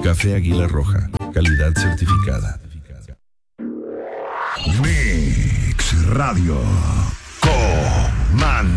Café Águila Roja, calidad certificada. Mix Radio Comandante.